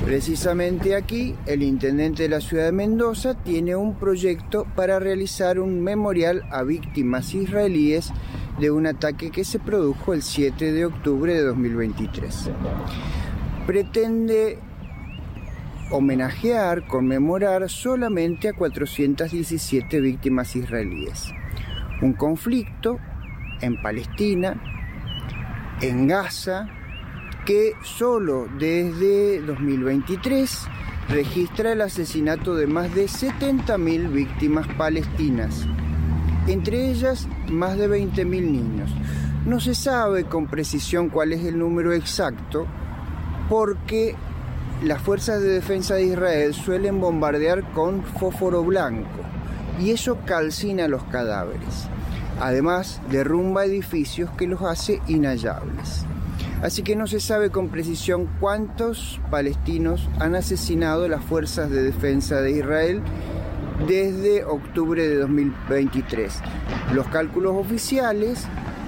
Precisamente aquí, el intendente de la ciudad de Mendoza tiene un proyecto para realizar un memorial a víctimas israelíes de un ataque que se produjo el 7 de octubre de 2023. Pretende homenajear, conmemorar solamente a 417 víctimas israelíes. Un conflicto en Palestina, en Gaza, que solo desde 2023 registra el asesinato de más de 70.000 víctimas palestinas, entre ellas más de 20.000 niños. No se sabe con precisión cuál es el número exacto, porque las fuerzas de defensa de Israel suelen bombardear con fósforo blanco y eso calcina los cadáveres. Además, derrumba edificios que los hace inhallables. Así que no se sabe con precisión cuántos palestinos han asesinado las fuerzas de defensa de Israel desde octubre de 2023. Los cálculos oficiales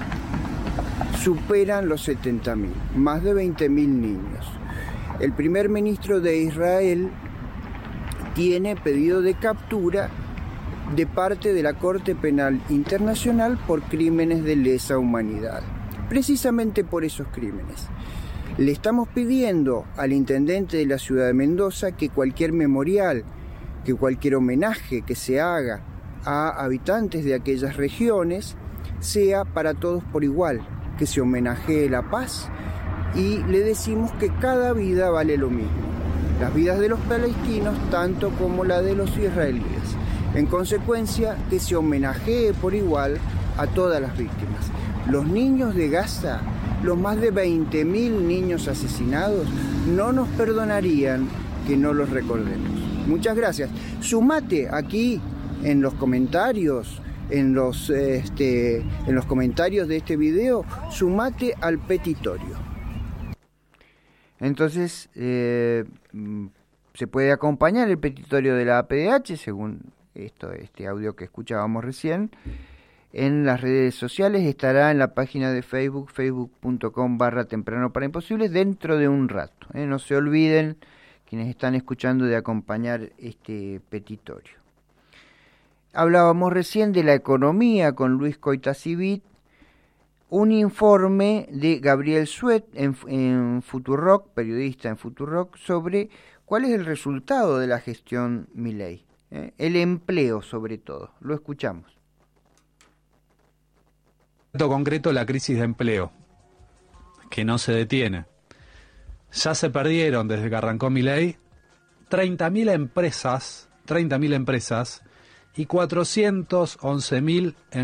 superan los 70.000, más de 20.000 niños. El primer ministro de Israel tiene pedido de captura de parte de la Corte Penal Internacional por crímenes de lesa humanidad. Precisamente por esos crímenes. Le estamos pidiendo al intendente de la ciudad de Mendoza que cualquier memorial, que cualquier homenaje que se haga a habitantes de aquellas regiones sea para todos por igual, que se homenajee la paz y le decimos que cada vida vale lo mismo, las vidas de los palestinos tanto como la de los israelíes. En consecuencia, que se homenajee por igual a todas las víctimas. Los niños de Gaza, los más de 20.000 niños asesinados, no nos perdonarían que no los recordemos. Muchas gracias. Sumate aquí en los comentarios, en los comentarios de este video, sumate al petitorio. Entonces, se puede acompañar el petitorio de la APDH, según este audio que escuchábamos recién. En las redes sociales estará en la página de Facebook, facebook.com/temprano para imposibles, dentro de un rato. No se olviden, quienes están escuchando, de acompañar este petitorio. Hablábamos recién de la economía con Luis Coitacivit, un informe de Gabriel Suet en Futurock, periodista en Futurock, sobre cuál es el resultado de la gestión Milei, el empleo sobre todo. Lo escuchamos. Concreto, la crisis de empleo, que no se detiene. Ya se perdieron desde que arrancó Milei 30.000 empresas y 411.000